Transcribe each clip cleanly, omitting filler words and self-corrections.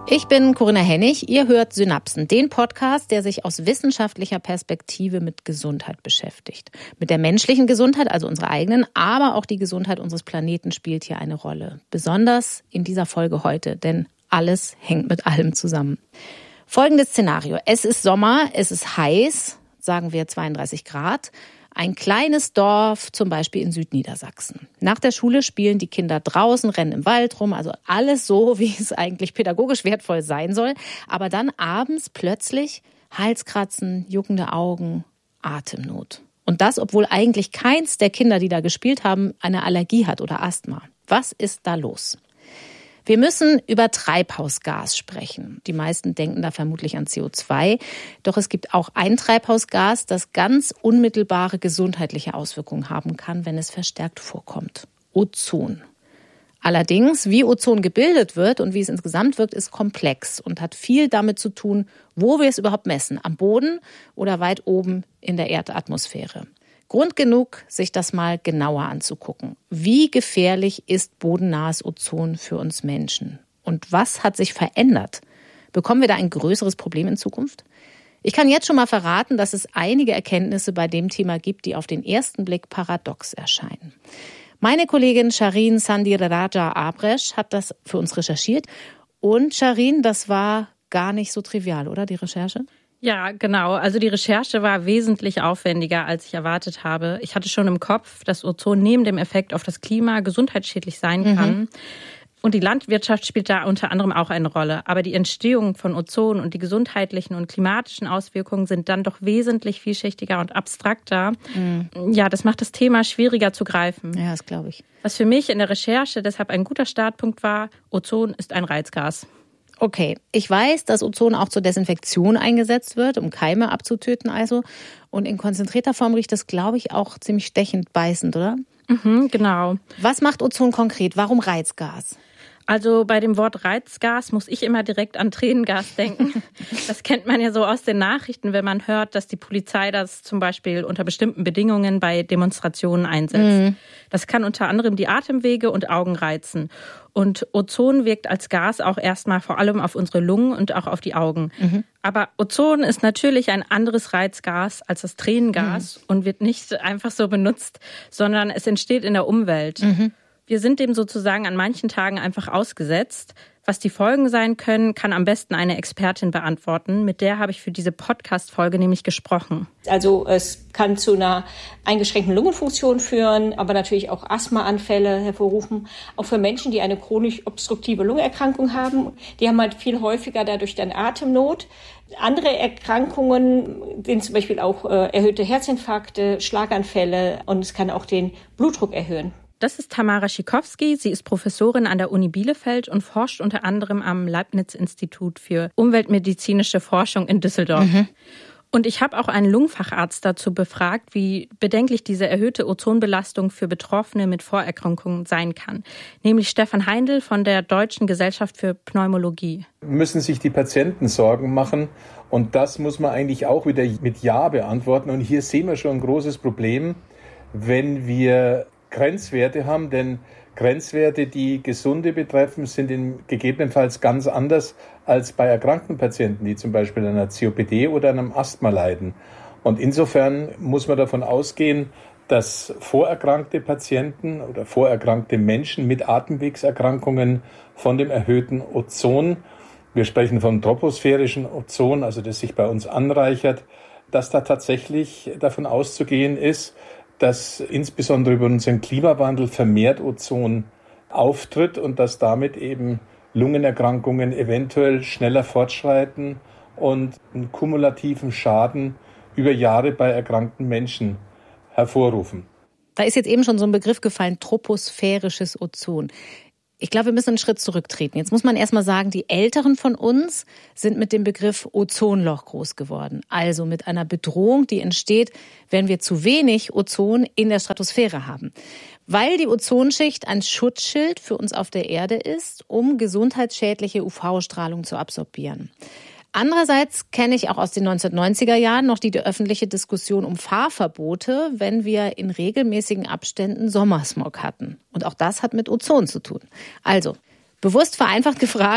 Ich bin Corinna Hennig. Ihr hört Synapsen, den Podcast, der sich aus wissenschaftlicher Perspektive mit Gesundheit beschäftigt. Mit der menschlichen Gesundheit, also unserer eigenen, aber auch die Gesundheit unseres Planeten spielt hier eine Rolle. Besonders in dieser Folge heute, denn alles hängt mit allem zusammen. Folgendes Szenario. Es ist Sommer, es ist heiß, sagen wir 32 Grad. Ein kleines Dorf, zum Beispiel in Südniedersachsen. Nach der Schule spielen die Kinder draußen, rennen im Wald rum, also alles so, wie es eigentlich pädagogisch wertvoll sein soll. Aber dann abends plötzlich Halskratzen, juckende Augen, Atemnot. Und das, obwohl eigentlich keins der Kinder, die da gespielt haben, eine Allergie hat oder Asthma. Was ist da los? Wir müssen über Treibhausgas sprechen. Die meisten denken da vermutlich an CO2. Doch es gibt auch ein Treibhausgas, das ganz unmittelbare gesundheitliche Auswirkungen haben kann, wenn es verstärkt vorkommt. Ozon. Allerdings, wie Ozon gebildet wird und wie es insgesamt wirkt, ist komplex und hat viel damit zu tun, wo wir es überhaupt messen. Am Boden oder weit oben in der Erdatmosphäre. Grund genug, sich das mal genauer anzugucken. Wie gefährlich ist bodennahes Ozon für uns Menschen? Und was hat sich verändert? Bekommen wir da ein größeres Problem in Zukunft? Ich kann jetzt schon mal verraten, dass es einige Erkenntnisse bei dem Thema gibt, die auf den ersten Blick paradox erscheinen. Meine Kollegin Sharin Sandhiraraja-Abresh hat das für uns recherchiert. Und Sharin, das war gar nicht so trivial, oder, die Recherche? Ja, genau. Also die Recherche war wesentlich aufwendiger, als ich erwartet habe. Ich hatte schon im Kopf, dass Ozon neben dem Effekt auf das Klima gesundheitsschädlich sein kann. Und die Landwirtschaft spielt da unter anderem auch eine Rolle. Aber die Entstehung von Ozon und die gesundheitlichen und klimatischen Auswirkungen sind dann doch wesentlich vielschichtiger und abstrakter. Ja, das macht das Thema schwieriger zu greifen. Ja, das glaube ich. Was für mich in der Recherche deshalb ein guter Startpunkt war, Ozon ist ein Reizgas. Okay, ich weiß, dass Ozon auch zur Desinfektion eingesetzt wird, um Keime abzutöten also. Und in konzentrierter Form riecht das, glaube ich, auch ziemlich stechend beißend, oder? Genau. Was macht Ozon konkret? Warum Reizgas? Also bei dem Wort Reizgas muss ich immer direkt an Tränengas denken. Das kennt man ja so aus den Nachrichten, wenn man hört, dass die Polizei das zum Beispiel unter bestimmten Bedingungen bei Demonstrationen einsetzt. Das kann unter anderem die Atemwege und Augen reizen. Und Ozon wirkt als Gas auch erstmal vor allem auf unsere Lungen und auch auf die Augen. Aber Ozon ist natürlich ein anderes Reizgas als das Tränengas und wird nicht einfach so benutzt, sondern es entsteht in der Umwelt. Wir sind dem sozusagen an manchen Tagen einfach ausgesetzt. Was die Folgen sein können, kann am besten eine Expertin beantworten. Mit der habe ich für diese Podcast-Folge nämlich gesprochen. Also es kann zu einer eingeschränkten Lungenfunktion führen, aber natürlich auch Asthmaanfälle hervorrufen. Auch für Menschen, die eine chronisch obstruktive Lungenerkrankung haben, die haben halt viel häufiger dadurch dann Atemnot. Andere Erkrankungen sind zum Beispiel auch erhöhte Herzinfarkte, Schlaganfälle und es kann auch den Blutdruck erhöhen. Das ist Tamara Schikowski. Sie ist Professorin an der Uni Bielefeld und forscht unter anderem am Leibniz-Institut für umweltmedizinische Forschung in Düsseldorf. Und ich habe auch einen Lungenfacharzt dazu befragt, wie bedenklich diese erhöhte Ozonbelastung für Betroffene mit Vorerkrankungen sein kann. Nämlich Stefan Heindl von der Deutschen Gesellschaft für Pneumologie. Müssen sich die Patienten Sorgen machen? Und das muss man eigentlich auch wieder mit Ja beantworten. Und hier sehen wir schon ein großes Problem, wenn wir Grenzwerte haben, denn Grenzwerte, die Gesunde betreffen, sind gegebenenfalls ganz anders als bei erkrankten Patienten, die zum Beispiel an einer COPD oder an einem Asthma leiden. Und insofern muss man davon ausgehen, dass vorerkrankte Patienten oder vorerkrankte Menschen mit Atemwegserkrankungen von dem erhöhten Ozon, wir sprechen vom troposphärischen Ozon, also das sich bei uns anreichert, dass da tatsächlich davon auszugehen ist, dass insbesondere über unseren Klimawandel vermehrt Ozon auftritt und dass damit eben Lungenerkrankungen eventuell schneller fortschreiten und einen kumulativen Schaden über Jahre bei erkrankten Menschen hervorrufen. Da ist jetzt eben schon so ein Begriff gefallen, troposphärisches Ozon. Ich glaube, wir müssen einen Schritt zurücktreten. Jetzt muss man erstmal sagen, die Älteren von uns sind mit dem Begriff Ozonloch groß geworden. Also mit einer Bedrohung, die entsteht, wenn wir zu wenig Ozon in der Stratosphäre haben. Weil die Ozonschicht ein Schutzschild für uns auf der Erde ist, um gesundheitsschädliche UV-Strahlung zu absorbieren. Andererseits kenne ich auch aus den 1990er Jahren noch die öffentliche Diskussion um Fahrverbote, wenn wir in regelmäßigen Abständen Sommersmog hatten. Und auch das hat mit Ozon zu tun. Also, bewusst vereinfacht gefragt,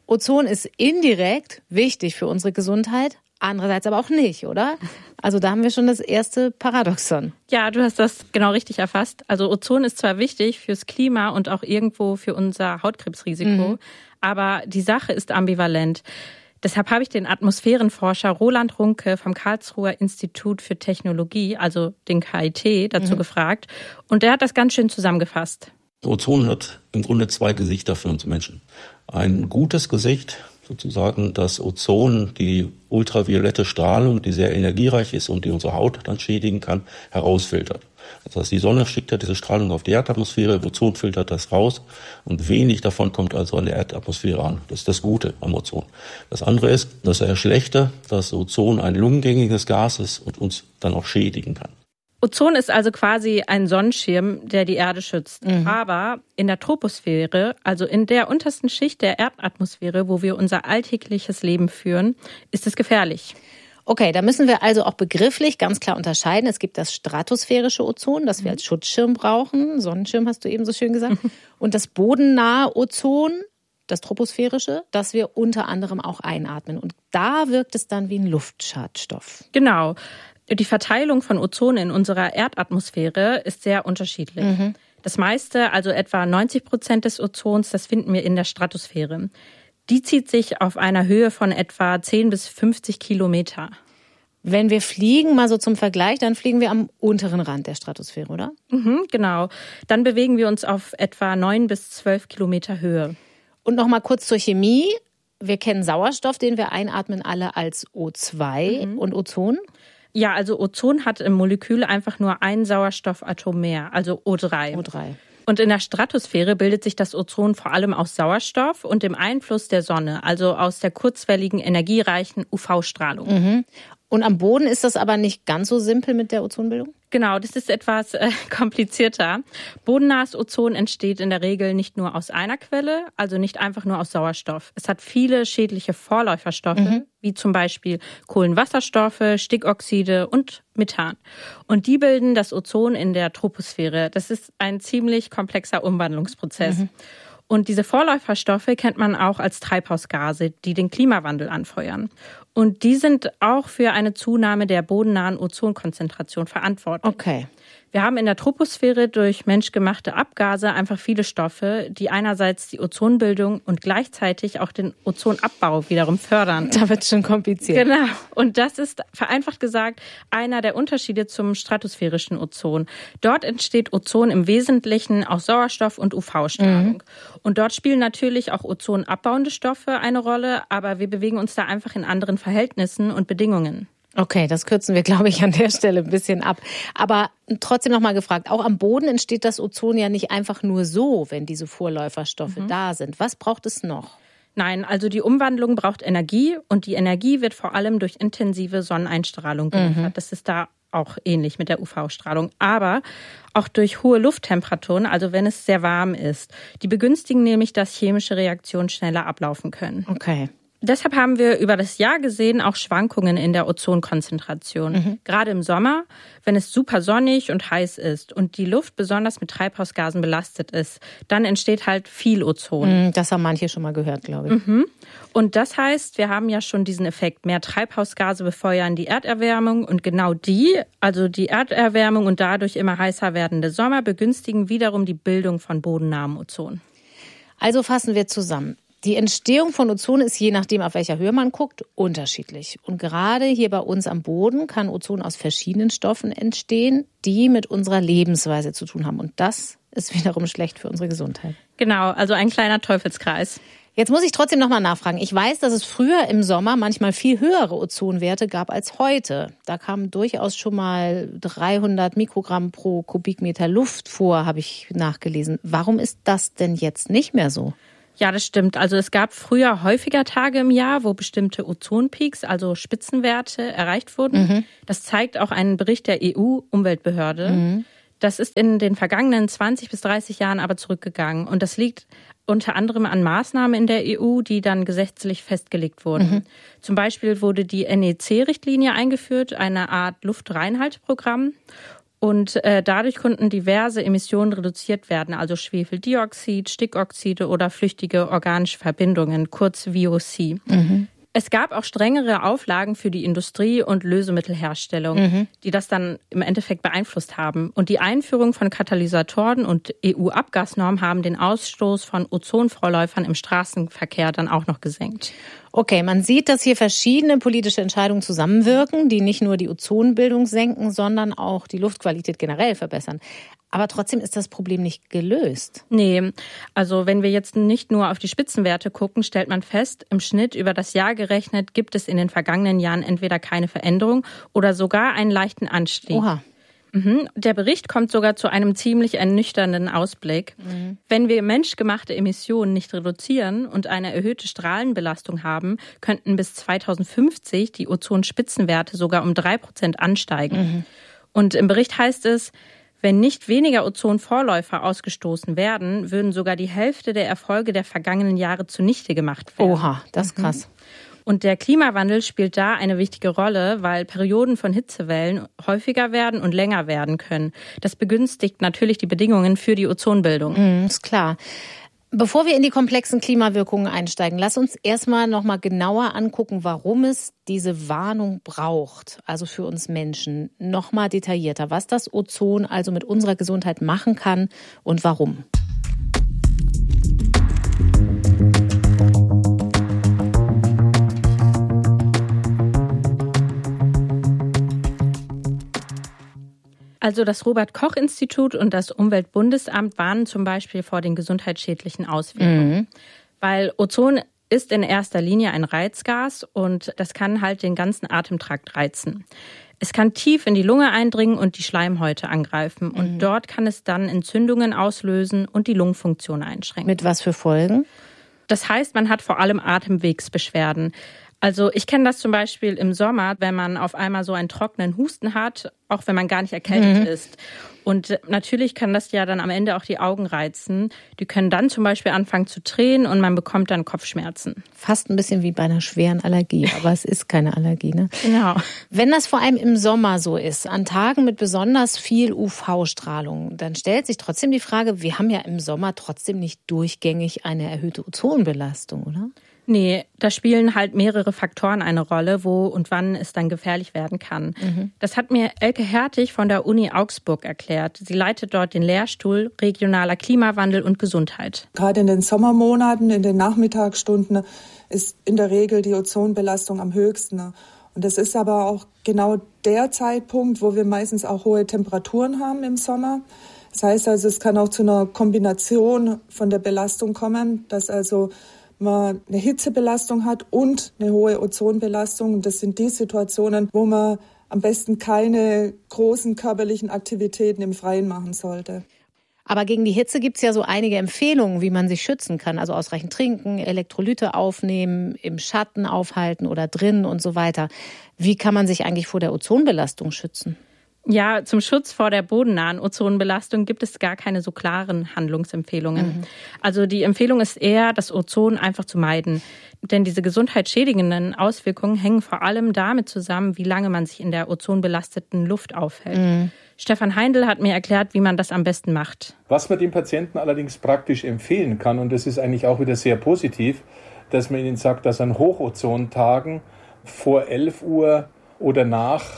Ozon ist indirekt wichtig für unsere Gesundheit, andererseits aber auch nicht, oder? Also da haben wir schon das erste Paradoxon. Ja, du hast das genau richtig erfasst. Also Ozon ist zwar wichtig fürs Klima und auch irgendwo für unser Hautkrebsrisiko, aber die Sache ist ambivalent. Deshalb habe ich den Atmosphärenforscher Roland Runke vom Karlsruher Institut für Technologie, also den KIT, dazu gefragt. Und der hat das ganz schön zusammengefasst. Ozon hat im Grunde 2 Gesichter für uns Menschen. Ein gutes Gesicht, sozusagen, dass Ozon die ultraviolette Strahlung, die sehr energiereich ist und die unsere Haut dann schädigen kann, herausfiltert. Das heißt, die Sonne schickt ja diese Strahlung auf die Erdatmosphäre, Ozon filtert das raus und wenig davon kommt also an der Erdatmosphäre an. Das ist das Gute am Ozon. Das andere ist, das eher schlechte, dass Ozon ein lungengängiges Gas ist und uns dann auch schädigen kann. Ozon ist also quasi ein Sonnenschirm, der die Erde schützt. Aber in der Troposphäre, also in der untersten Schicht der Erdatmosphäre, wo wir unser alltägliches Leben führen, ist es gefährlich. Okay, da müssen wir also auch begrifflich ganz klar unterscheiden. Es gibt das stratosphärische Ozon, das wir als Schutzschirm brauchen. Sonnenschirm hast du eben so schön gesagt. Und das bodennahe Ozon, das troposphärische, das wir unter anderem auch einatmen. Und da wirkt es dann wie ein Luftschadstoff. Genau. Die Verteilung von Ozon in unserer Erdatmosphäre ist sehr unterschiedlich. Das meiste, also etwa 90% des Ozons, das finden wir in der Stratosphäre. Die zieht sich auf einer Höhe von etwa 10 bis 50 Kilometer. Wenn wir fliegen, mal so zum Vergleich, dann fliegen wir am unteren Rand der Stratosphäre, oder? Genau. Dann bewegen wir uns auf etwa 9 bis 12 Kilometer Höhe. Und noch mal kurz zur Chemie. Wir kennen Sauerstoff, den wir einatmen, alle als O2 und Ozon. Ja, also Ozon hat im Molekül einfach nur ein Sauerstoffatom mehr, also O3. Und in der Stratosphäre bildet sich das Ozon vor allem aus Sauerstoff und dem Einfluss der Sonne, also aus der kurzwelligen, energiereichen UV-Strahlung. Und am Boden ist das aber nicht ganz so simpel mit der Ozonbildung? Genau, das ist etwas komplizierter. Bodennahes Ozon entsteht in der Regel nicht nur aus einer Quelle, also nicht einfach nur aus Sauerstoff. Es hat viele schädliche Vorläuferstoffe, wie zum Beispiel Kohlenwasserstoffe, Stickoxide und Methan. Und die bilden das Ozon in der Troposphäre. Das ist ein ziemlich komplexer Umwandlungsprozess. Und diese Vorläuferstoffe kennt man auch als Treibhausgase, die den Klimawandel anfeuern. Und die sind auch für eine Zunahme der bodennahen Ozonkonzentration verantwortlich. Okay. Wir haben in der Troposphäre durch menschgemachte Abgase einfach viele Stoffe, die einerseits die Ozonbildung und gleichzeitig auch den Ozonabbau wiederum fördern. Da wird es schon kompliziert. Genau. Und das ist, vereinfacht gesagt, einer der Unterschiede zum stratosphärischen Ozon. Dort entsteht Ozon im Wesentlichen aus Sauerstoff und UV-Strahlung. Und dort spielen natürlich auch ozonabbauende Stoffe eine Rolle, aber wir bewegen uns da einfach in anderen Verhältnissen und Bedingungen. Okay, das kürzen wir, glaube ich, an der Stelle ein bisschen ab. Aber trotzdem noch mal gefragt, auch am Boden entsteht das Ozon ja nicht einfach nur so, wenn diese Vorläuferstoffe da sind. Was braucht es noch? Nein, also die Umwandlung braucht Energie und die Energie wird vor allem durch intensive Sonneneinstrahlung geliefert. Das ist da auch ähnlich mit der UV-Strahlung, aber auch durch hohe Lufttemperaturen, also wenn es sehr warm ist. Die begünstigen nämlich, dass chemische Reaktionen schneller ablaufen können. Okay. Deshalb haben wir über das Jahr gesehen auch Schwankungen in der Ozonkonzentration. Gerade im Sommer, wenn es super sonnig und heiß ist und die Luft besonders mit Treibhausgasen belastet ist, dann entsteht halt viel Ozon. Das haben manche schon mal gehört, glaube ich. Und das heißt, wir haben ja schon diesen Effekt, mehr Treibhausgase befeuern die Erderwärmung und genau die, also die Erderwärmung und dadurch immer heißer werdende Sommer, begünstigen wiederum die Bildung von bodennahem Ozon. Also fassen wir zusammen. Die Entstehung von Ozon ist je nachdem, auf welcher Höhe man guckt, unterschiedlich. Und gerade hier bei uns am Boden kann Ozon aus verschiedenen Stoffen entstehen, die mit unserer Lebensweise zu tun haben. Und das ist wiederum schlecht für unsere Gesundheit. Genau, also ein kleiner Teufelskreis. Jetzt muss ich trotzdem noch mal nachfragen. Ich weiß, dass es früher im Sommer manchmal viel höhere Ozonwerte gab als heute. Da kamen durchaus schon mal 300 Mikrogramm pro Kubikmeter Luft vor, habe ich nachgelesen. Warum ist das denn jetzt nicht mehr so? Ja, das stimmt. Also es gab früher häufiger Tage im Jahr, wo bestimmte Ozonpeaks, also Spitzenwerte, erreicht wurden. Das zeigt auch ein Bericht der EU-Umweltbehörde. Das ist in den vergangenen 20 bis 30 Jahren aber zurückgegangen. Und das liegt unter anderem an Maßnahmen in der EU, die dann gesetzlich festgelegt wurden. Zum Beispiel wurde die NEC-Richtlinie eingeführt, eine Art Luftreinhalteprogramm. Und dadurch konnten diverse Emissionen reduziert werden, also Schwefeldioxid, Stickoxide oder flüchtige organische Verbindungen, kurz VOC. Es gab auch strengere Auflagen für die Industrie und Lösemittelherstellung, die das dann im Endeffekt beeinflusst haben. Und die Einführung von Katalysatoren und EU-Abgasnormen haben den Ausstoß von Ozonvorläufern im Straßenverkehr dann auch noch gesenkt. Okay, man sieht, dass hier verschiedene politische Entscheidungen zusammenwirken, die nicht nur die Ozonbildung senken, sondern auch die Luftqualität generell verbessern. Aber trotzdem ist das Problem nicht gelöst. Nee, also wenn wir jetzt nicht nur auf die Spitzenwerte gucken, stellt man fest, im Schnitt über das Jahr gerechnet gibt es in den vergangenen Jahren entweder keine Veränderung oder sogar einen leichten Anstieg. Oha. Der Bericht kommt sogar zu einem ziemlich ernüchternden Ausblick. Wenn wir menschgemachte Emissionen nicht reduzieren und eine erhöhte Strahlenbelastung haben, könnten bis 2050 die Ozonspitzenwerte sogar um 3% ansteigen. Und im Bericht heißt es, wenn nicht weniger Ozonvorläufer ausgestoßen werden, würden sogar die Hälfte der Erfolge der vergangenen Jahre zunichte gemacht werden. Oha, das ist krass. Und der Klimawandel spielt da eine wichtige Rolle, weil Perioden von Hitzewellen häufiger werden und länger werden können. Das begünstigt natürlich die Bedingungen für die Ozonbildung. Ist klar. Bevor wir in die komplexen Klimawirkungen einsteigen, lass uns erstmal nochmal genauer angucken, warum es diese Warnung braucht, also für uns Menschen. Nochmal detaillierter, was das Ozon also mit unserer Gesundheit machen kann und warum. Also das Robert-Koch-Institut und das Umweltbundesamt warnen zum Beispiel vor den gesundheitsschädlichen Auswirkungen. Weil Ozon ist in erster Linie ein Reizgas und das kann halt den ganzen Atemtrakt reizen. Es kann tief in die Lunge eindringen und die Schleimhäute angreifen. Und dort kann es dann Entzündungen auslösen und die Lungenfunktion einschränken. Mit was für Folgen? Das heißt, man hat vor allem Atemwegsbeschwerden. Also ich kenne das zum Beispiel im Sommer, wenn man auf einmal so einen trockenen Husten hat, auch wenn man gar nicht erkältet ist. Und natürlich kann das ja dann am Ende auch die Augen reizen. Die können dann zum Beispiel anfangen zu tränen und man bekommt dann Kopfschmerzen. Fast ein bisschen wie bei einer schweren Allergie, aber es ist keine Allergie, ne? Genau. Wenn das vor allem im Sommer so ist, an Tagen mit besonders viel UV-Strahlung, dann stellt sich trotzdem die Frage, wir haben ja im Sommer trotzdem nicht durchgängig eine erhöhte Ozonbelastung, oder? Nee, da spielen halt mehrere Faktoren eine Rolle, wo und wann es dann gefährlich werden kann. Das hat mir Elke Hertig von der Uni Augsburg erklärt. Sie leitet dort den Lehrstuhl Regionaler Klimawandel und Gesundheit. Gerade in den Sommermonaten, in den Nachmittagsstunden ist in der Regel die Ozonbelastung am höchsten. Und das ist aber auch genau der Zeitpunkt, wo wir meistens auch hohe Temperaturen haben im Sommer. Das heißt also, es kann auch zu einer Kombination von der Belastung kommen, dass also man eine Hitzebelastung hat und eine hohe Ozonbelastung. Und das sind die Situationen, wo man am besten keine großen körperlichen Aktivitäten im Freien machen sollte. Aber gegen die Hitze gibt es ja so einige Empfehlungen, wie man sich schützen kann. Also ausreichend trinken, Elektrolyte aufnehmen, im Schatten aufhalten oder drin und so weiter. Wie kann man sich eigentlich vor der Ozonbelastung schützen? Ja, zum Schutz vor der bodennahen Ozonbelastung gibt es gar keine so klaren Handlungsempfehlungen. Also die Empfehlung ist eher, das Ozon einfach zu meiden. Denn diese gesundheitsschädigenden Auswirkungen hängen vor allem damit zusammen, wie lange man sich in der ozonbelasteten Luft aufhält. Stefan Heindl hat mir erklärt, wie man das am besten macht. Was man dem Patienten allerdings praktisch empfehlen kann, und das ist eigentlich auch wieder sehr positiv, dass man ihnen sagt, dass an Hochozontagen vor 11 Uhr oder nach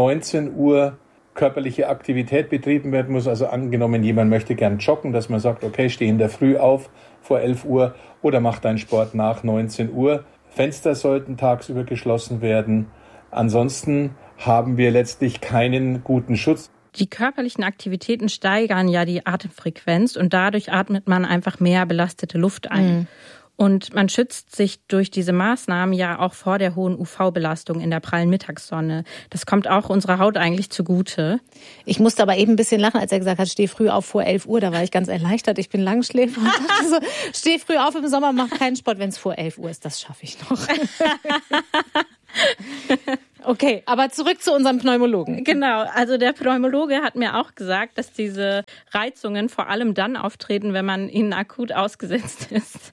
19 Uhr körperliche Aktivität betrieben werden muss. Also angenommen, jemand möchte gern joggen, dass man sagt, okay, steh in der Früh auf vor 11 Uhr oder mach deinen Sport nach 19 Uhr. Fenster sollten tagsüber geschlossen werden. Ansonsten haben wir letztlich keinen guten Schutz. Die körperlichen Aktivitäten steigern ja die Atemfrequenz und dadurch atmet man einfach mehr belastete Luft ein. Und man schützt sich durch diese Maßnahmen ja auch vor der hohen UV-Belastung in der prallen Mittagssonne. Das kommt auch unserer Haut eigentlich zugute. Ich musste aber eben ein bisschen lachen, als er gesagt hat, steh früh auf vor 11 Uhr. Da war ich ganz erleichtert. Ich bin Langschläfer und dachte so, steh früh auf im Sommer, mach keinen Sport. Wenn es vor 11 Uhr ist, das schaffe ich noch. Okay, aber zurück zu unserem Pneumologen. Genau, also der Pneumologe hat mir auch gesagt, dass diese Reizungen vor allem dann auftreten, wenn man ihnen akut ausgesetzt ist.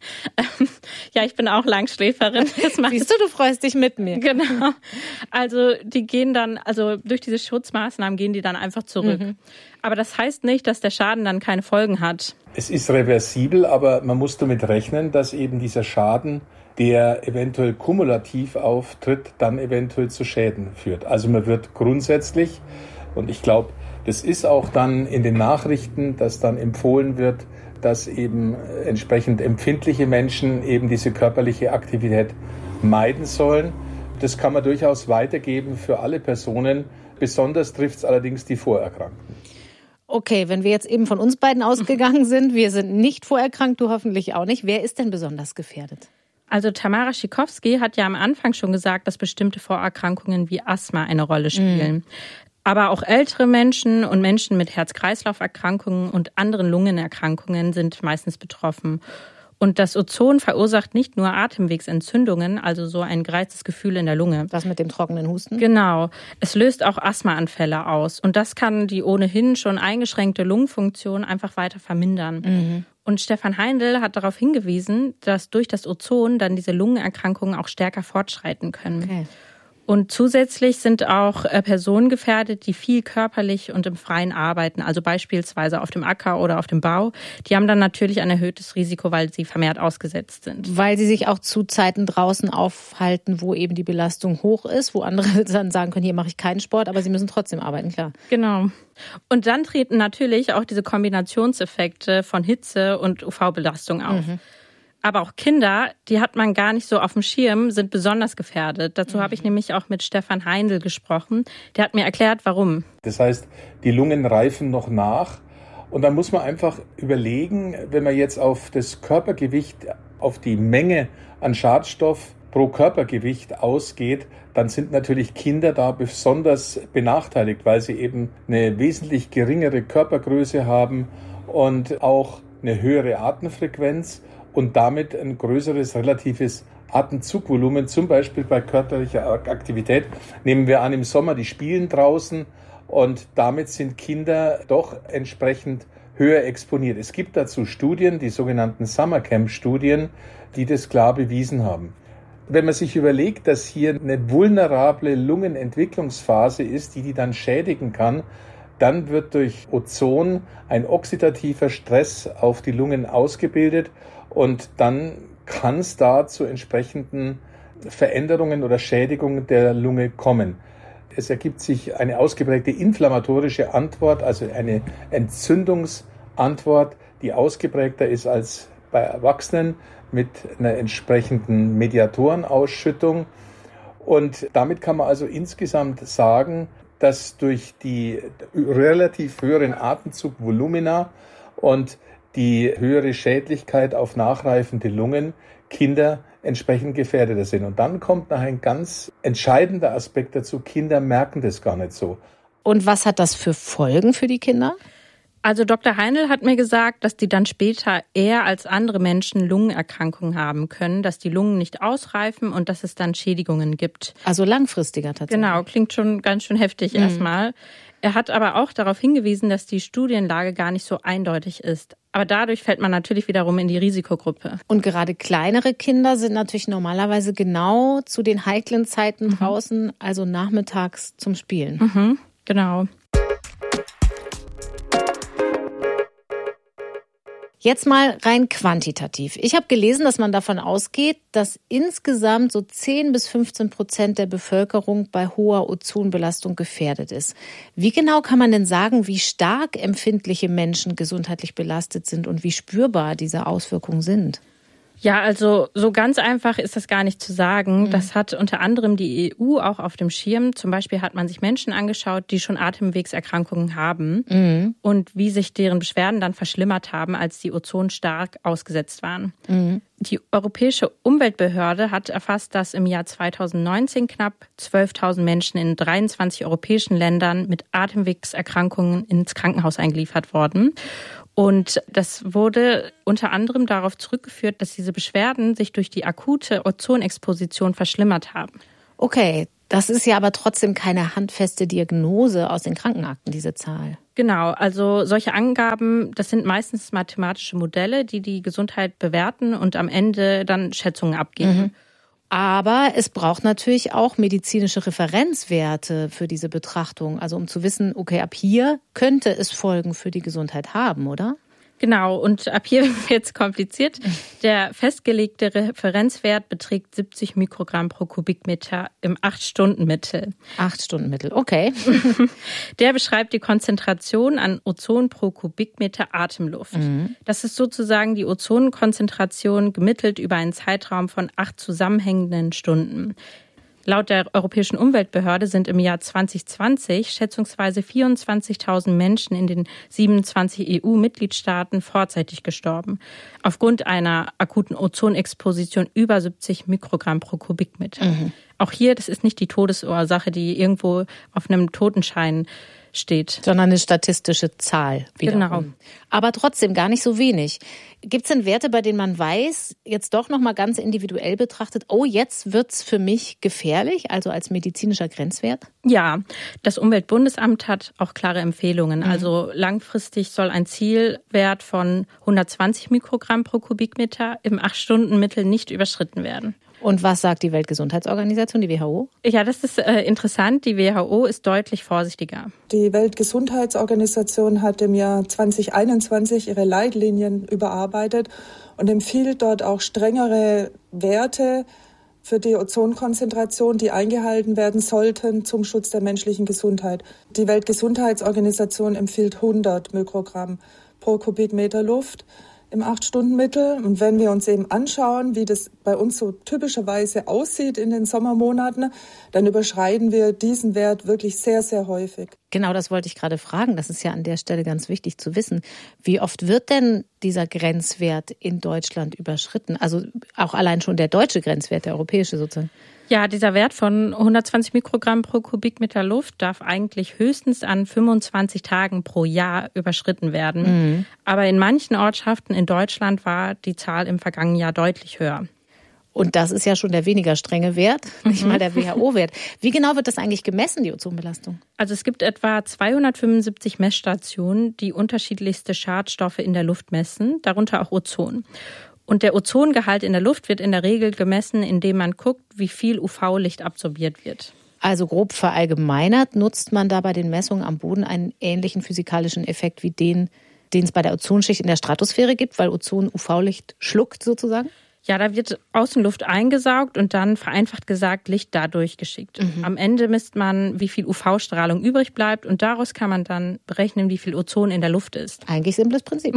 Ja, ich bin auch Langschläferin. Siehst du freust dich mit mir. Genau. Also die gehen dann, also durch diese Schutzmaßnahmen gehen die dann einfach zurück. Aber das heißt nicht, dass der Schaden dann keine Folgen hat. Es ist reversibel, aber man muss damit rechnen, dass eben dieser Schaden, der eventuell kumulativ auftritt, dann eventuell zu Schäden führt. Also man wird grundsätzlich, und ich glaube, das ist auch dann in den Nachrichten, dass dann empfohlen wird, dass eben entsprechend empfindliche Menschen eben diese körperliche Aktivität meiden sollen. Das kann man durchaus weitergeben für alle Personen. Besonders trifft es allerdings die Vorerkrankten. Okay, wenn wir jetzt eben von uns beiden ausgegangen sind, wir sind nicht vorerkrankt, du hoffentlich auch nicht. Wer ist denn besonders gefährdet? Also Tamara Schikowski hat ja am Anfang schon gesagt, dass bestimmte Vorerkrankungen wie Asthma eine Rolle spielen. Aber auch ältere Menschen und Menschen mit Herz-Kreislauf-Erkrankungen und anderen Lungenerkrankungen sind meistens betroffen. Und das Ozon verursacht nicht nur Atemwegsentzündungen, also so ein gereiztes Gefühl in der Lunge. Das mit dem trockenen Husten? Genau. Es löst auch Asthmaanfälle aus. Und das kann die ohnehin schon eingeschränkte Lungenfunktion einfach weiter vermindern. Und Stefan Heindl hat darauf hingewiesen, dass durch das Ozon dann diese Lungenerkrankungen auch stärker fortschreiten können. Okay. Und zusätzlich sind auch Personen gefährdet, die viel körperlich und im Freien arbeiten, also beispielsweise auf dem Acker oder auf dem Bau. Die haben dann natürlich ein erhöhtes Risiko, weil sie vermehrt ausgesetzt sind. Weil sie sich auch zu Zeiten draußen aufhalten, wo eben die Belastung hoch ist, wo andere dann sagen können, hier mache ich keinen Sport, aber sie müssen trotzdem arbeiten, klar. Genau. Und dann treten natürlich auch diese Kombinationseffekte von Hitze und UV-Belastung auf. Aber auch Kinder, die hat man gar nicht so auf dem Schirm, sind besonders gefährdet. Dazu habe ich nämlich auch mit Stefan Heindl gesprochen. Der hat mir erklärt, warum. Das heißt, die Lungen reifen noch nach. Und dann muss man einfach überlegen, wenn man jetzt auf das Körpergewicht, auf die Menge an Schadstoff pro Körpergewicht ausgeht, dann sind natürlich Kinder da besonders benachteiligt, weil sie eben eine wesentlich geringere Körpergröße haben und auch eine höhere Atemfrequenz und damit ein größeres relatives Atemzugvolumen, zum Beispiel bei körperlicher Aktivität. Nehmen wir an, im Sommer, die spielen draußen und damit sind Kinder doch entsprechend höher exponiert. Es gibt dazu Studien, die sogenannten Summercamp-Studien, die das klar bewiesen haben. Wenn man sich überlegt, dass hier eine vulnerable Lungenentwicklungsphase ist, die dann schädigen kann, dann wird durch Ozon ein oxidativer Stress auf die Lungen ausgebildet und dann kann es da zu entsprechenden Veränderungen oder Schädigungen der Lunge kommen. Es ergibt sich eine ausgeprägte inflammatorische Antwort, also eine Entzündungsantwort, die ausgeprägter ist als bei Erwachsenen mit einer entsprechenden Mediatorenausschüttung. Und damit kann man also insgesamt sagen, dass durch die relativ höheren Atemzugvolumina und die höhere Schädlichkeit auf nachreifende Lungen Kinder entsprechend gefährdeter sind. Und dann kommt noch ein ganz entscheidender Aspekt dazu. Kinder merken das gar nicht so. Und was hat das für Folgen für die Kinder? Also Dr. Heindl hat mir gesagt, dass die dann später eher als andere Menschen Lungenerkrankungen haben können, dass die Lungen nicht ausreifen und dass es dann Schädigungen gibt. Also langfristiger tatsächlich. Genau, klingt schon ganz schön heftig erstmal. Er hat aber auch darauf hingewiesen, dass die Studienlage gar nicht so eindeutig ist. Aber dadurch fällt man natürlich wiederum in die Risikogruppe. Und gerade kleinere Kinder sind natürlich normalerweise genau zu den heiklen Zeiten draußen, also nachmittags zum Spielen. Genau. Jetzt mal rein quantitativ. Ich habe gelesen, dass man davon ausgeht, dass insgesamt so 10-15% der Bevölkerung bei hoher Ozonbelastung gefährdet ist. Wie genau kann man denn sagen, wie stark empfindliche Menschen gesundheitlich belastet sind und wie spürbar diese Auswirkungen sind? Ja, also so ganz einfach ist das gar nicht zu sagen. Das hat unter anderem die EU auch auf dem Schirm. Zum Beispiel hat man sich Menschen angeschaut, die schon Atemwegserkrankungen haben und wie sich deren Beschwerden dann verschlimmert haben, als die Ozon stark ausgesetzt waren. Die Europäische Umweltbehörde hat erfasst, dass im Jahr 2019 knapp 12.000 Menschen in 23 europäischen Ländern mit Atemwegserkrankungen ins Krankenhaus eingeliefert wurden. Und das wurde unter anderem darauf zurückgeführt, dass diese Beschwerden sich durch die akute Ozonexposition verschlimmert haben. Okay, Das ist ja aber trotzdem keine handfeste Diagnose aus den Krankenakten, diese Zahl. Genau, also solche Angaben, das sind meistens mathematische Modelle, die die Gesundheit bewerten und am Ende dann Schätzungen abgeben. Aber es braucht natürlich auch medizinische Referenzwerte für diese Betrachtung. Also um zu wissen, okay, ab hier könnte es Folgen für die Gesundheit haben, oder? Genau, und ab hier wird es kompliziert. Der festgelegte Referenzwert beträgt 70 Mikrogramm pro Kubikmeter im 8-Stunden-Mittel. 8-Stunden-Mittel, okay. Der beschreibt die Konzentration an Ozon pro Kubikmeter Atemluft. Das ist sozusagen die Ozonkonzentration gemittelt über einen Zeitraum von 8 zusammenhängenden Stunden. Laut der Europäischen Umweltbehörde sind im Jahr 2020 schätzungsweise 24.000 Menschen in den 27 EU-Mitgliedstaaten vorzeitig gestorben. Aufgrund einer akuten Ozonexposition über 70 Mikrogramm pro Kubikmeter. Auch hier, das ist nicht die Todesursache, die irgendwo auf einem Totenschein steht. Sondern eine statistische Zahl wiederum. Genau. Aber trotzdem gar nicht so wenig. Gibt es denn Werte, bei denen man weiß, jetzt doch nochmal ganz individuell betrachtet, oh, jetzt wird's für mich gefährlich, also als medizinischer Grenzwert? Ja, das Umweltbundesamt hat auch klare Empfehlungen. Also langfristig soll ein Zielwert von 120 Mikrogramm pro Kubikmeter im 8-Stunden-Mittel nicht überschritten werden. Und was sagt die Weltgesundheitsorganisation, die WHO? Ja, das ist interessant. Die WHO ist deutlich vorsichtiger. Die Weltgesundheitsorganisation hat im Jahr 2021 ihre Leitlinien überarbeitet und empfiehlt dort auch strengere Werte für die Ozonkonzentration, die eingehalten werden sollten zum Schutz der menschlichen Gesundheit. Die Weltgesundheitsorganisation empfiehlt 100 Mikrogramm pro Kubikmeter Luft im 8-Stunden-Mittel. Und wenn wir uns eben anschauen, wie das bei uns so typischerweise aussieht in den Sommermonaten, dann überschreiten wir diesen Wert wirklich sehr, sehr häufig. Genau, das wollte ich gerade fragen. Das ist ja an der Stelle ganz wichtig zu wissen. Wie oft wird denn dieser Grenzwert in Deutschland überschritten? Also auch allein schon der deutsche Grenzwert, der europäische sozusagen. Ja, dieser Wert von 120 Mikrogramm pro Kubikmeter Luft darf eigentlich höchstens an 25 Tagen pro Jahr überschritten werden. Aber in manchen Ortschaften in Deutschland war die Zahl im vergangenen Jahr deutlich höher. Und das ist ja schon der weniger strenge Wert, nicht mal der WHO-Wert. Wie genau wird das eigentlich gemessen, die Ozonbelastung? Also es gibt etwa 275 Messstationen, die unterschiedlichste Schadstoffe in der Luft messen, darunter auch Ozon. Und der Ozongehalt in der Luft wird in der Regel gemessen, indem man guckt, wie viel UV-Licht absorbiert wird. Also grob verallgemeinert nutzt man da bei den Messungen am Boden einen ähnlichen physikalischen Effekt wie den es bei der Ozonschicht in der Stratosphäre gibt, weil Ozon UV-Licht schluckt sozusagen? Ja, da wird Außenluft eingesaugt und dann vereinfacht gesagt Licht dadurch geschickt. Am Ende misst man, wie viel UV-Strahlung übrig bleibt und daraus kann man dann berechnen, wie viel Ozon in der Luft ist. Eigentlich simples Prinzip.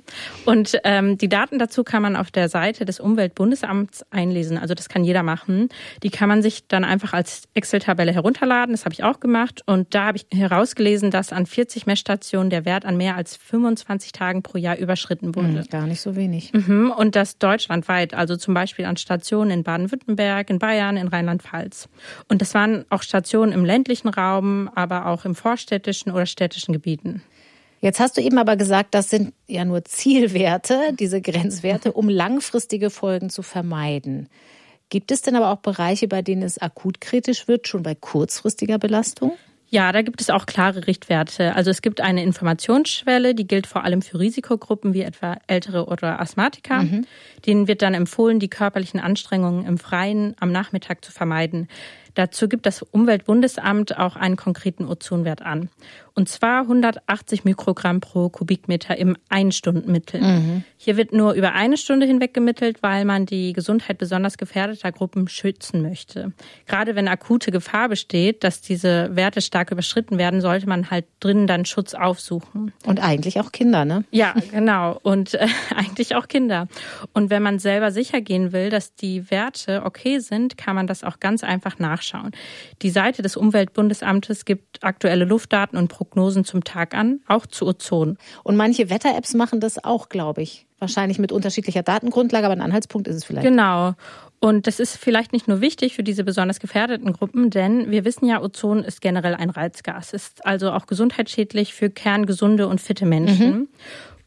Und die Daten dazu kann man auf der Seite des Umweltbundesamts einlesen. Also das kann jeder machen. Die kann man sich dann einfach als Excel-Tabelle herunterladen. Das habe ich auch gemacht. Und da habe ich herausgelesen, dass an 40 Messstationen der Wert an mehr als 25 Tagen pro Jahr überschritten wurde. Gar nicht so wenig. Und das deutschlandweit. Also zum Beispiel an Stationen in Baden-Württemberg, in Bayern, in Rheinland-Pfalz. Und das waren auch Stationen im ländlichen Raum, aber auch im vorstädtischen oder städtischen Gebieten. Jetzt hast du eben aber gesagt, das sind ja nur Zielwerte, diese Grenzwerte, um langfristige Folgen zu vermeiden. Gibt es denn aber auch Bereiche, bei denen es akut kritisch wird, schon bei kurzfristiger Belastung? Ja, da gibt es auch klare Richtwerte. Also es gibt eine Informationsschwelle, die gilt vor allem für Risikogruppen wie etwa Ältere oder Asthmatiker. Denen wird dann empfohlen, die körperlichen Anstrengungen im Freien am Nachmittag zu vermeiden. Dazu gibt das Umweltbundesamt auch einen konkreten Ozonwert an. Und zwar 180 Mikrogramm pro Kubikmeter im 1-Stunden-Mittel. Hier wird nur über eine Stunde hinweg gemittelt, weil man die Gesundheit besonders gefährdeter Gruppen schützen möchte. Gerade wenn akute Gefahr besteht, dass diese Werte stark überschritten werden, sollte man halt drinnen dann Schutz aufsuchen. Und eigentlich auch Kinder, ne? Ja, genau. Und eigentlich auch Kinder. Und wenn man selber sicher gehen will, dass die Werte okay sind, kann man das auch ganz einfach nachschauen. Die Seite des Umweltbundesamtes gibt aktuelle Luftdaten und Prognosen zum Tag an, auch zu Ozon. Und manche Wetter-Apps machen das auch, glaube ich. Wahrscheinlich mit unterschiedlicher Datengrundlage, aber ein Anhaltspunkt ist es vielleicht. Genau. Und das ist vielleicht nicht nur wichtig für diese besonders gefährdeten Gruppen, denn wir wissen ja, Ozon ist generell ein Reizgas. Ist also auch gesundheitsschädlich für kerngesunde und fitte Menschen.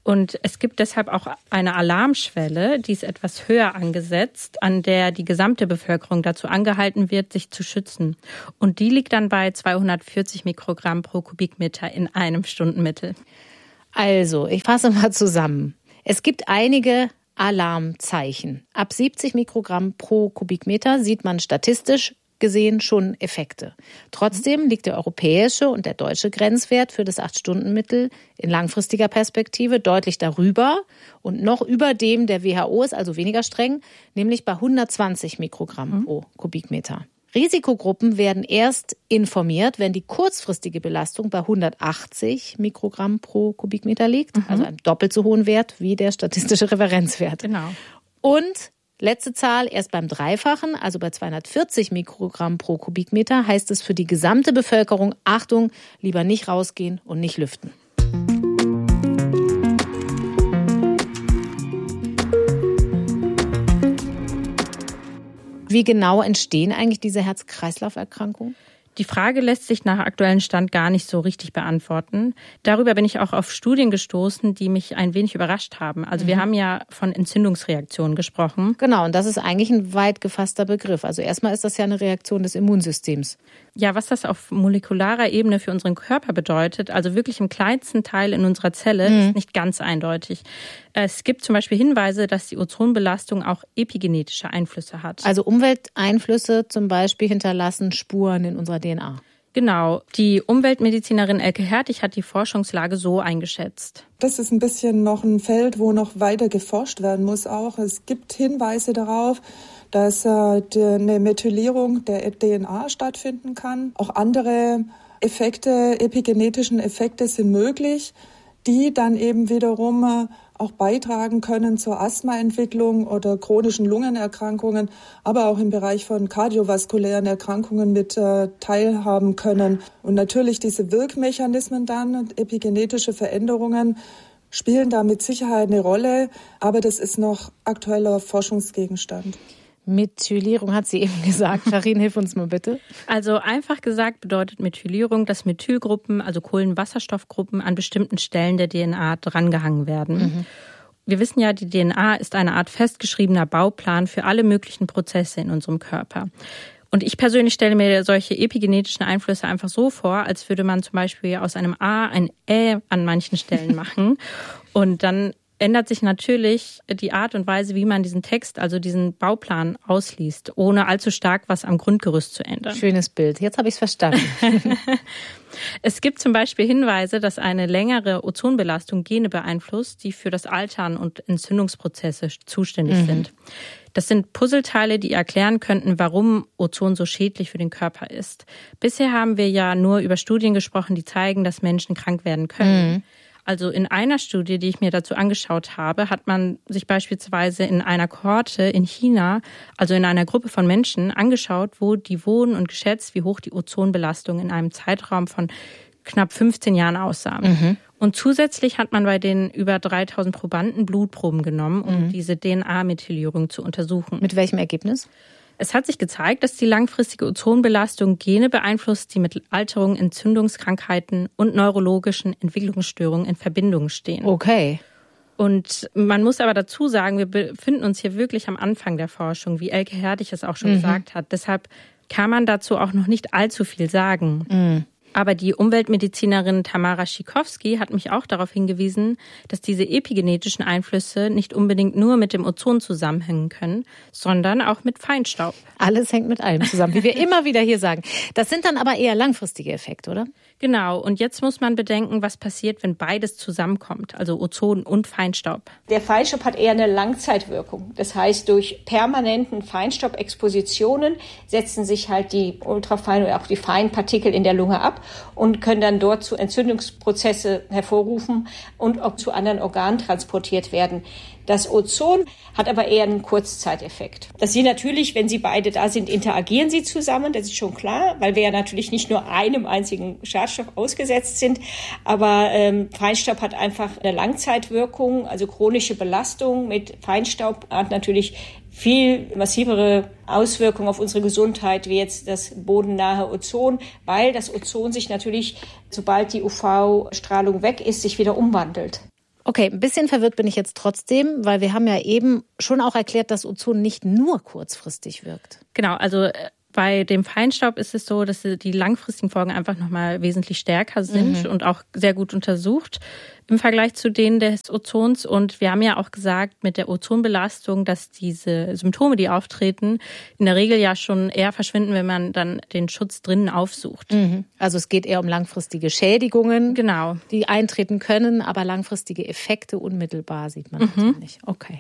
Und es gibt deshalb auch eine Alarmschwelle, die ist etwas höher angesetzt, an der die gesamte Bevölkerung dazu angehalten wird, sich zu schützen. Und die liegt dann bei 240 Mikrogramm pro Kubikmeter in einem Stundenmittel. Also, ich fasse mal zusammen. Es gibt einige Alarmzeichen. Ab 70 Mikrogramm pro Kubikmeter sieht man statistisch gesehen schon Effekte. Trotzdem liegt der europäische und der deutsche Grenzwert für das 8-Stunden-Mittel in langfristiger Perspektive deutlich darüber und noch über dem der WHO ist, also weniger streng, nämlich bei 120 Mikrogramm pro Kubikmeter. Risikogruppen werden erst informiert, wenn die kurzfristige Belastung bei 180 Mikrogramm pro Kubikmeter liegt, also einem doppelt so hohen Wert wie der statistische Referenzwert. Genau. Und letzte Zahl, erst beim Dreifachen, also bei 240 Mikrogramm pro Kubikmeter, heißt es für die gesamte Bevölkerung, Achtung, lieber nicht rausgehen und nicht lüften. Wie genau entstehen eigentlich diese Herz-Kreislauf-Erkrankungen? Die Frage lässt sich nach aktuellem Stand gar nicht so richtig beantworten. Darüber bin ich auch auf Studien gestoßen, die mich ein wenig überrascht haben. Also wir haben ja von Entzündungsreaktionen gesprochen. Genau, und das ist eigentlich ein weit gefasster Begriff. Also erstmal ist das ja eine Reaktion des Immunsystems. Ja, was das auf molekularer Ebene für unseren Körper bedeutet, also wirklich im kleinsten Teil in unserer Zelle, ist nicht ganz eindeutig. Es gibt zum Beispiel Hinweise, dass die Ozonbelastung auch epigenetische Einflüsse hat. Also Umwelteinflüsse zum Beispiel hinterlassen Spuren in unserer DNA. Genau. Die Umweltmedizinerin Elke Hertig hat die Forschungslage so eingeschätzt. Das ist ein bisschen noch ein Feld, wo noch weiter geforscht werden muss auch. Es gibt Hinweise darauf, dass eine Methylierung der DNA stattfinden kann. Auch andere Effekte, epigenetischen Effekte sind möglich, die dann eben wiederum auch beitragen können zur Asthmaentwicklung oder chronischen Lungenerkrankungen, aber auch im Bereich von kardiovaskulären Erkrankungen mit teilhaben können. Und natürlich diese Wirkmechanismen dann, epigenetische Veränderungen, spielen da mit Sicherheit eine Rolle, aber das ist noch aktueller Forschungsgegenstand. Methylierung hat sie eben gesagt. Sharin, hilf uns mal bitte. Also einfach gesagt bedeutet Methylierung, dass Methylgruppen, also Kohlenwasserstoffgruppen, an bestimmten Stellen der DNA drangehangen werden. Wir wissen ja, die DNA ist eine Art festgeschriebener Bauplan für alle möglichen Prozesse in unserem Körper. Und ich persönlich stelle mir solche epigenetischen Einflüsse einfach so vor, als würde man zum Beispiel aus einem A ein Ä an manchen Stellen machen. Und dann ändert sich natürlich die Art und Weise, wie man diesen Text, also diesen Bauplan ausliest, ohne allzu stark was am Grundgerüst zu ändern. Schönes Bild. Jetzt habe ich es verstanden. Es gibt zum Beispiel Hinweise, dass eine längere Ozonbelastung Gene beeinflusst, die für das Altern und Entzündungsprozesse zuständig sind. Das sind Puzzleteile, die erklären könnten, warum Ozon so schädlich für den Körper ist. Bisher haben wir ja nur über Studien gesprochen, die zeigen, dass Menschen krank werden können. Also in einer Studie, die ich mir dazu angeschaut habe, hat man sich beispielsweise in einer Kohorte in China, also in einer Gruppe von Menschen, angeschaut, wo die wohnen und geschätzt, wie hoch die Ozonbelastung in einem Zeitraum von knapp 15 Jahren aussah. Und zusätzlich hat man bei den über 3000 Probanden Blutproben genommen, um diese DNA-Methylierung zu untersuchen. Mit welchem Ergebnis? Es hat sich gezeigt, dass die langfristige Ozonbelastung Gene beeinflusst, die mit Alterung, Entzündungskrankheiten und neurologischen Entwicklungsstörungen in Verbindung stehen. Okay. Und man muss aber dazu sagen, wir befinden uns hier wirklich am Anfang der Forschung, wie Elke Hertig es auch schon gesagt hat. Deshalb kann man dazu auch noch nicht allzu viel sagen. Aber die Umweltmedizinerin Tamara Schikowski hat mich auch darauf hingewiesen, dass diese epigenetischen Einflüsse nicht unbedingt nur mit dem Ozon zusammenhängen können, sondern auch mit Feinstaub. Alles hängt mit allem zusammen, wie wir immer wieder hier sagen. Das sind dann aber eher langfristige Effekte, oder? Genau. Und jetzt muss man bedenken, was passiert, wenn beides zusammenkommt, also Ozon und Feinstaub. Der Feinstaub hat eher eine Langzeitwirkung. Das heißt, durch permanenten Feinstaubexpositionen setzen sich halt die ultrafeinen oder auch die feinen Partikel in der Lunge ab und können dann dort zu Entzündungsprozesse hervorrufen und auch zu anderen Organen transportiert werden. Das Ozon hat aber eher einen Kurzzeiteffekt. Dass sie natürlich, wenn sie beide da sind, interagieren sie zusammen, das ist schon klar, weil wir ja natürlich nicht nur einem einzigen Schadstoff ausgesetzt sind, aber Feinstaub hat einfach eine Langzeitwirkung, also chronische Belastung mit Feinstaub hat natürlich viel massivere Auswirkungen auf unsere Gesundheit, wie jetzt das bodennahe Ozon, weil das Ozon sich natürlich, sobald die UV-Strahlung weg ist, sich wieder umwandelt. Okay, ein bisschen verwirrt bin ich jetzt trotzdem, weil wir haben ja eben schon auch erklärt, dass Ozon nicht nur kurzfristig wirkt. Genau, also bei dem Feinstaub ist es so, dass die langfristigen Folgen einfach nochmal wesentlich stärker sind und auch sehr gut untersucht im Vergleich zu denen des Ozons. Und wir haben ja auch gesagt mit der Ozonbelastung, dass diese Symptome, die auftreten, in der Regel ja schon eher verschwinden, wenn man dann den Schutz drinnen aufsucht. Also es geht eher um langfristige Schädigungen, genau, die eintreten können, aber langfristige Effekte unmittelbar sieht man also nicht. Okay.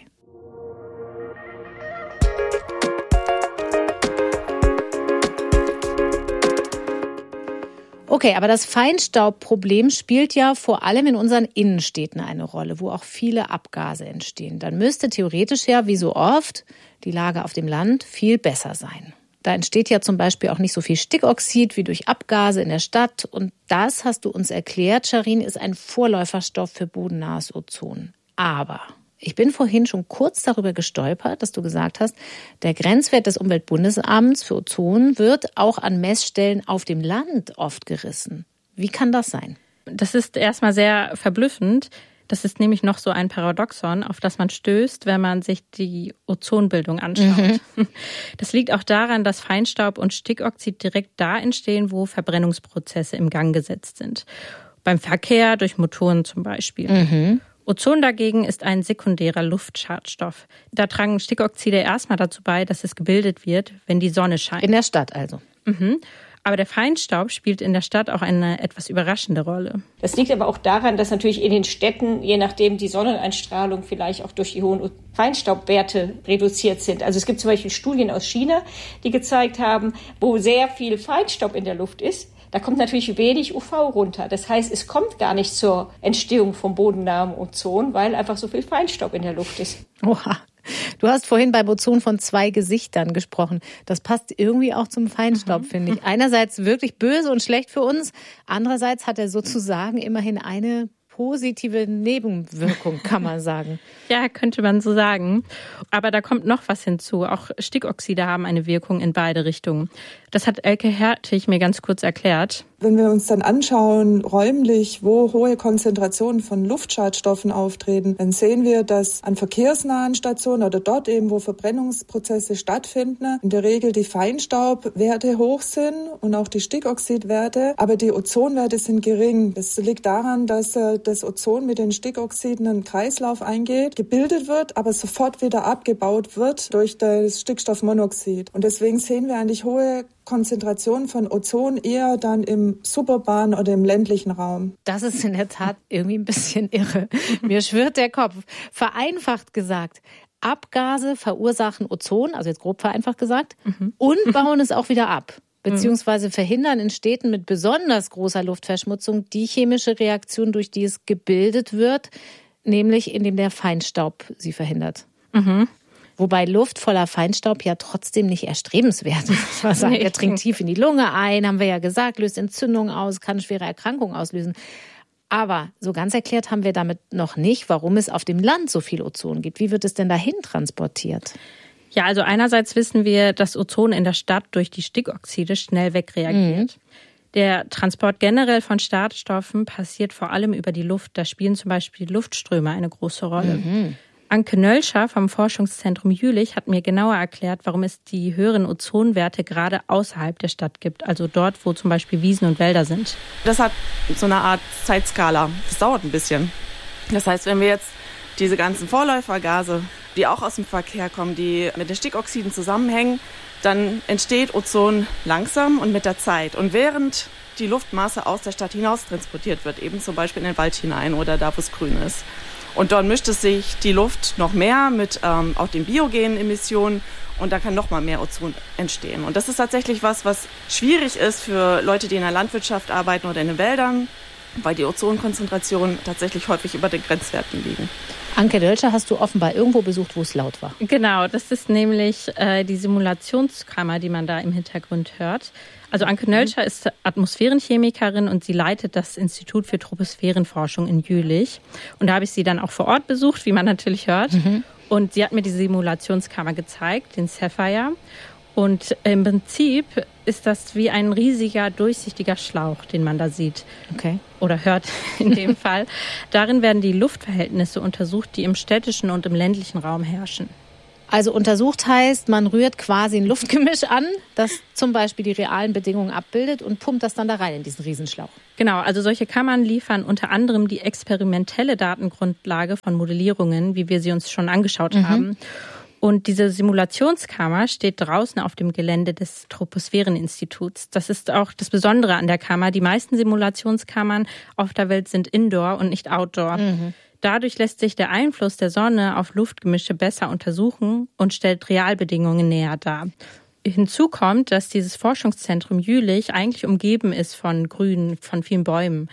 Okay, aber das Feinstaubproblem spielt ja vor allem in unseren Innenstädten eine Rolle, wo auch viele Abgase entstehen. Dann müsste theoretisch ja, wie so oft, die Lage auf dem Land viel besser sein. Da entsteht ja zum Beispiel auch nicht so viel Stickoxid wie durch Abgase in der Stadt. Und das, hast du uns erklärt, Charin, ist ein Vorläuferstoff für bodennahes Ozon. Aber ich bin vorhin schon kurz darüber gestolpert, dass du gesagt hast, der Grenzwert des Umweltbundesamts für Ozon wird auch an Messstellen auf dem Land oft gerissen. Wie kann das sein? Das ist erstmal sehr verblüffend. Das ist nämlich noch so ein Paradoxon, auf das man stößt, wenn man sich die Ozonbildung anschaut. Das liegt auch daran, dass Feinstaub und Stickoxid direkt da entstehen, wo Verbrennungsprozesse im Gang gesetzt sind. Beim Verkehr, durch Motoren zum Beispiel. Ozon dagegen ist ein sekundärer Luftschadstoff. Da tragen Stickoxide erstmal dazu bei, dass es gebildet wird, wenn die Sonne scheint. In der Stadt also. Aber der Feinstaub spielt in der Stadt auch eine etwas überraschende Rolle. Das liegt aber auch daran, dass natürlich in den Städten, je nachdem die Sonneneinstrahlung vielleicht auch durch die hohen Feinstaubwerte reduziert sind. Also es gibt zum Beispiel Studien aus China, die gezeigt haben, wo sehr viel Feinstaub in der Luft ist, da kommt natürlich wenig UV runter. Das heißt, es kommt gar nicht zur Entstehung vom bodennahen Ozon, weil einfach so viel Feinstaub in der Luft ist. Oha. Du hast vorhin bei Ozon von 2 Gesichtern gesprochen. Das passt irgendwie auch zum Feinstaub, finde ich. Einerseits wirklich böse und schlecht für uns. Andererseits hat er sozusagen immerhin eine positive Nebenwirkung, kann man sagen. Ja, könnte man so sagen. Aber da kommt noch was hinzu. Auch Stickoxide haben eine Wirkung in beide Richtungen. Das hat Elke Hertig mir ganz kurz erklärt. Wenn wir uns dann anschauen, räumlich, wo hohe Konzentrationen von Luftschadstoffen auftreten, dann sehen wir, dass an verkehrsnahen Stationen oder dort eben, wo Verbrennungsprozesse stattfinden, in der Regel die Feinstaubwerte hoch sind und auch die Stickoxidwerte, aber die Ozonwerte sind gering. Das liegt daran, dass das Ozon mit den Stickoxiden einen Kreislauf eingeht, gebildet wird, aber sofort wieder abgebaut wird durch das Stickstoffmonoxid. Und deswegen sehen wir eigentlich hohe Konzentration von Ozon eher dann im suburbanen oder im ländlichen Raum. Das ist in der Tat irgendwie ein bisschen irre. Mir schwirrt der Kopf. Vereinfacht gesagt, Abgase verursachen Ozon, also jetzt grob vereinfacht gesagt, und bauen es auch wieder ab. Beziehungsweise verhindern in Städten mit besonders großer Luftverschmutzung die chemische Reaktion, durch die es gebildet wird, nämlich indem der Feinstaub sie verhindert. Wobei Luft voller Feinstaub ja trotzdem nicht erstrebenswert ist. Also er dringt tief in die Lunge ein, haben wir ja gesagt, löst Entzündungen aus, kann schwere Erkrankungen auslösen. Aber so ganz erklärt haben wir damit noch nicht, warum es auf dem Land so viel Ozon gibt. Wie wird es denn dahin transportiert? Ja, also einerseits wissen wir, dass Ozon in der Stadt durch die Stickoxide schnell wegreagiert. Der Transport generell von Schadstoffen passiert vor allem über die Luft. Da spielen zum Beispiel Luftströme eine große Rolle. Anke Nölscher vom Forschungszentrum Jülich hat mir genauer erklärt, warum es die höheren Ozonwerte gerade außerhalb der Stadt gibt, also dort, wo zum Beispiel Wiesen und Wälder sind. Das hat so eine Art Zeitskala. Das dauert ein bisschen. Das heißt, wenn wir jetzt diese ganzen Vorläufergase, die auch aus dem Verkehr kommen, die mit den Stickoxiden zusammenhängen, dann entsteht Ozon langsam und mit der Zeit. Und während die Luftmasse aus der Stadt hinaus transportiert wird, eben zum Beispiel in den Wald hinein oder da, wo es grün ist. Und dort mischt es sich die Luft noch mehr mit auch den biogenen Emissionen und da kann noch mal mehr Ozon entstehen. Und das ist tatsächlich was schwierig ist für Leute, die in der Landwirtschaft arbeiten oder in den Wäldern, weil die Ozonkonzentrationen tatsächlich häufig über den Grenzwerten liegen. Anke Nölscher hast du offenbar irgendwo besucht, wo es laut war. Genau, das ist nämlich die Simulationskammer, die man da im Hintergrund hört. Also Anke Nölscher ist Atmosphärenchemikerin und sie leitet das Institut für Troposphärenforschung in Jülich. Und da habe ich sie dann auch vor Ort besucht, wie man natürlich hört. Und sie hat mir die Simulationskammer gezeigt, den Sapphire. Und im Prinzip ist das wie ein riesiger, durchsichtiger Schlauch, den man da sieht. Okay. Oder hört in dem Fall. Darin werden die Luftverhältnisse untersucht, die im städtischen und im ländlichen Raum herrschen. Also untersucht heißt, man rührt quasi ein Luftgemisch an, das zum Beispiel die realen Bedingungen abbildet und pumpt das dann da rein in diesen Riesenschlauch. Genau, also solche Kammern liefern unter anderem die experimentelle Datengrundlage von Modellierungen, wie wir sie uns schon angeschaut haben. Und diese Simulationskammer steht draußen auf dem Gelände des Troposphäreninstituts. Das ist auch das Besondere an der Kammer. Die meisten Simulationskammern auf der Welt sind Indoor und nicht Outdoor. Dadurch lässt sich der Einfluss der Sonne auf Luftgemische besser untersuchen und stellt Realbedingungen näher dar. Hinzu kommt, dass dieses Forschungszentrum Jülich eigentlich umgeben ist von Grün, von vielen Bäumen.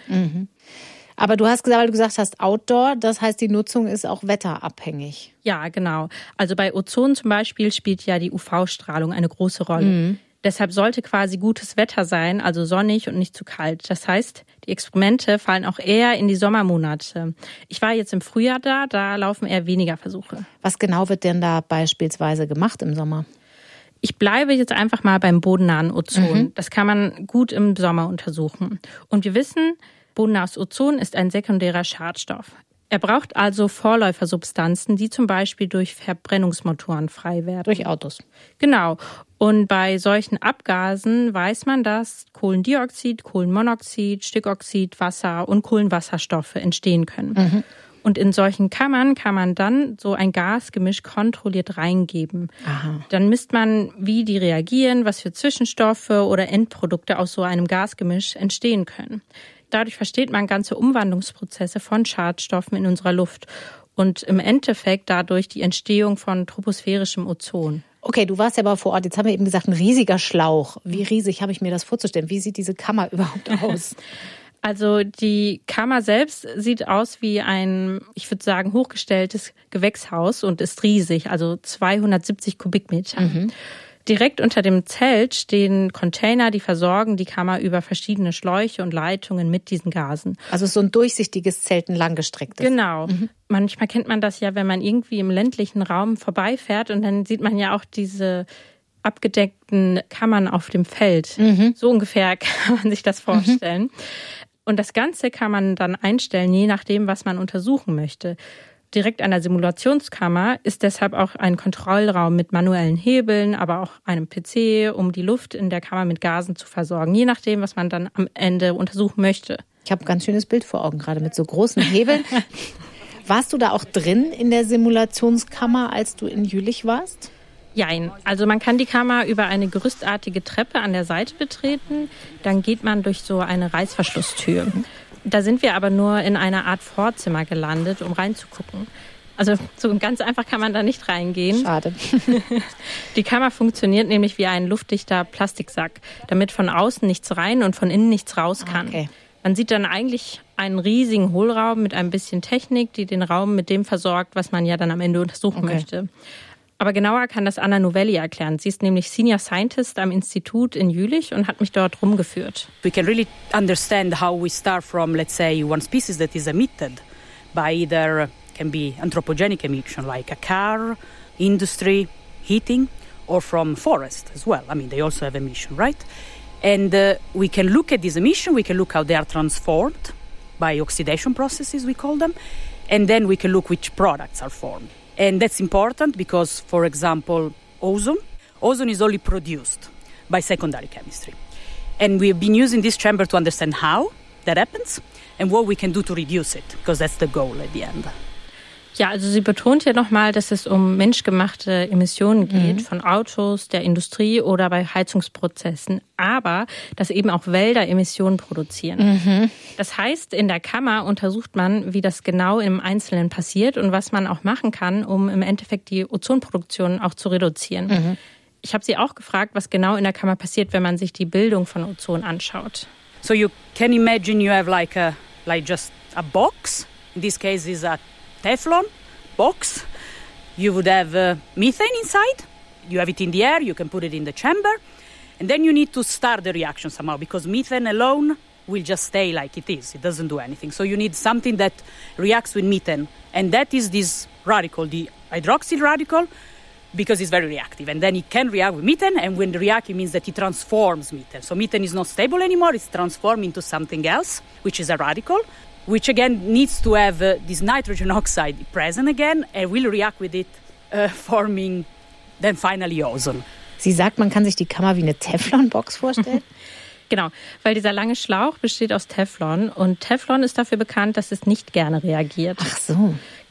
Aber du hast gesagt, weil du gesagt hast Outdoor, das heißt, die Nutzung ist auch wetterabhängig. Ja, genau. Also bei Ozon zum Beispiel spielt ja die UV-Strahlung eine große Rolle. Deshalb sollte quasi gutes Wetter sein, also sonnig und nicht zu kalt. Das heißt, die Experimente fallen auch eher in die Sommermonate. Ich war jetzt im Frühjahr da laufen eher weniger Versuche. Was genau wird denn da beispielsweise gemacht im Sommer? Ich bleibe jetzt einfach mal beim bodennahen Ozon. Das kann man gut im Sommer untersuchen. Und wir wissen, bodennahes Ozon ist ein sekundärer Schadstoff. Er braucht also Vorläufersubstanzen, die zum Beispiel durch Verbrennungsmotoren frei werden. Durch Autos. Genau. Und bei solchen Abgasen weiß man, dass Kohlendioxid, Kohlenmonoxid, Stickoxid, Wasser und Kohlenwasserstoffe entstehen können. Und in solchen Kammern kann man dann so ein Gasgemisch kontrolliert reingeben. Dann misst man, wie die reagieren, was für Zwischenstoffe oder Endprodukte aus so einem Gasgemisch entstehen können. Dadurch versteht man ganze Umwandlungsprozesse von Schadstoffen in unserer Luft und im Endeffekt dadurch die Entstehung von troposphärischem Ozon. Okay, du warst ja aber vor Ort. Jetzt haben wir eben gesagt, ein riesiger Schlauch. Wie riesig habe ich mir das vorzustellen? Wie sieht diese Kammer überhaupt aus? Also die Kammer selbst sieht aus wie ein, ich würde sagen, hochgestelltes Gewächshaus und ist riesig, also 270 Kubikmeter. Direkt unter dem Zelt stehen Container, die versorgen die Kammer über verschiedene Schläuche und Leitungen mit diesen Gasen. Also so ein durchsichtiges Zelt, ein langgestrecktes. Genau. Manchmal kennt man das ja, wenn man irgendwie im ländlichen Raum vorbeifährt und dann sieht man ja auch diese abgedeckten Kammern auf dem Feld. So ungefähr kann man sich das vorstellen. Und das Ganze kann man dann einstellen, je nachdem, was man untersuchen möchte. Direkt an der Simulationskammer ist deshalb auch ein Kontrollraum mit manuellen Hebeln, aber auch einem PC, um die Luft in der Kammer mit Gasen zu versorgen, je nachdem, was man dann am Ende untersuchen möchte. Ich habe ein ganz schönes Bild vor Augen, gerade mit so großen Hebeln. Warst du da auch drin in der Simulationskammer, als du in Jülich warst? Jein. Also man kann die Kammer über eine gerüstartige Treppe an der Seite betreten. Dann geht man durch so eine Reißverschlusstür. Da sind wir aber nur in einer Art Vorzimmer gelandet, um reinzugucken. Also so ganz einfach kann man da nicht reingehen. Schade. Die Kammer funktioniert nämlich wie ein luftdichter Plastiksack, damit von außen nichts rein und von innen nichts raus kann. Okay. Man sieht dann eigentlich einen riesigen Hohlraum mit ein bisschen Technik, die den Raum mit dem versorgt, was man ja dann am Ende untersuchen möchte. Aber genauer kann das Anna Novelli erklären. Sie ist nämlich Senior Scientist am Institut in Jülich und hat mich dort rumgeführt. We can really understand how we start from, let's say, one species that is emitted by either, can be anthropogenic emission, like a car, industry, heating, or from forest as well. I mean, they also have emission, right? And we can look at this emission, we can look how they are transformed by oxidation processes, we call them, and then we can look which products are formed. And that's important because, for example, ozone is only produced by secondary chemistry. And we've been using this chamber to understand how that happens and what we can do to reduce it, because that's the goal at the end. Ja, also sie betont ja nochmal, dass es um menschgemachte Emissionen geht, von Autos, der Industrie oder bei Heizungsprozessen, aber dass eben auch Wälder Emissionen produzieren. Das heißt, in der Kammer untersucht man, wie das genau im Einzelnen passiert und was man auch machen kann, um im Endeffekt die Ozonproduktion auch zu reduzieren. Ich habe sie auch gefragt, was genau in der Kammer passiert, wenn man sich die Bildung von Ozon anschaut. So you can imagine you have like just a box. In this case is a Teflon box. You would have methane inside. You have it in the air, you can put it in the chamber. And then you need to start the reaction somehow, because methane alone will just stay like it is. It doesn't do anything. So you need something that reacts with methane. And that is this radical, the hydroxyl radical, because it's very reactive. And then it can react with methane, and when it reacts, it means that it transforms methane. So methane is not stable anymore, it's transformed into something else, which is a radical, which again needs to have this nitrogen oxide present again, and will react with it, forming then finally ozone. Sie sagt, man kann sich die Kammer wie eine Teflonbox vorstellen. Genau, weil dieser lange Schlauch besteht aus Teflon und Teflon ist dafür bekannt, dass es nicht gerne reagiert. Ach so.